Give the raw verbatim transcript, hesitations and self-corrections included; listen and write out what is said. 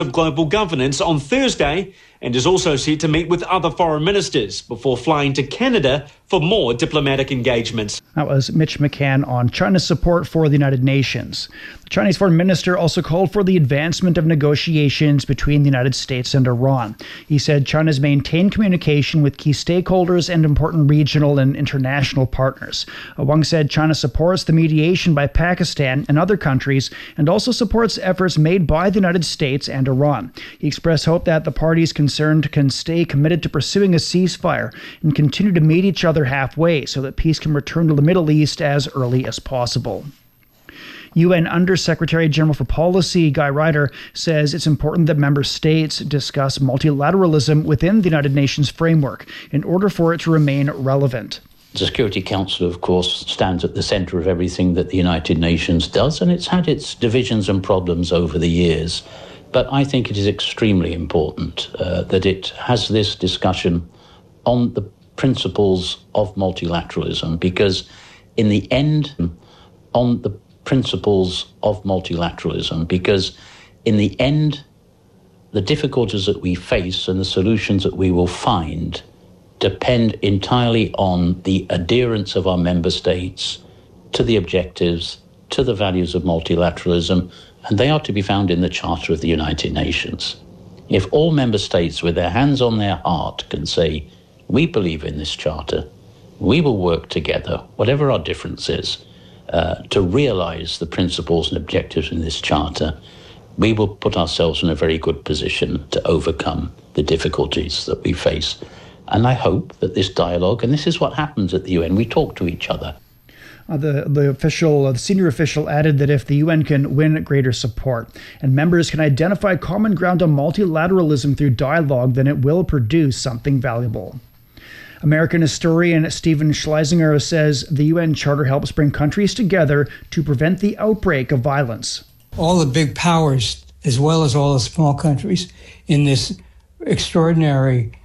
of Global Governance on Thursday and is also set to meet with other foreign ministers before flying to Canada for more diplomatic engagements. That was Mitch McCann on China's support for the United Nations. The Chinese foreign minister also called for the advancement of negotiations between the United States and Iran. He said China's maintained communication with key stakeholders and important regional and international partners. Wang said China supports the mediation by Pakistan and other countries and also supports efforts made by the United States and Iran. He expressed hope that the parties concerned can stay committed to pursuing a ceasefire and continue to meet each other halfway so that peace can return to the Middle East as early as possible. U N Undersecretary General for Policy Guy Ryder says it's important that member states discuss multilateralism within the United Nations framework in order for it to remain relevant. The Security Council, of course, stands at the centre of everything that the United Nations does, and it's had its divisions and problems over the years. But I think it is extremely important uh, that it has this discussion on the principles of multilateralism, because in the end, on the principles of multilateralism, because in the end, the difficulties that we face and the solutions that we will find depend entirely on the adherence of our member states to the objectives, to the values of multilateralism, and they are to be found in the Charter of the United Nations. If all member states with their hands on their heart can say, we believe in this Charter, we will work together, whatever our differences, uh, to realise the principles and objectives in this Charter, we will put ourselves in a very good position to overcome the difficulties that we face. And I hope that this dialogue, and this is what happens at the U N, we talk to each other. Uh, the the official, uh, the senior official added that if the U N can win greater support and members can identify common ground on multilateralism through dialogue, then it will produce something valuable. American historian Stephen Schlesinger says the U N Charter helps bring countries together to prevent the outbreak of violence. All the big powers, as well as all the small countries, in this extraordinary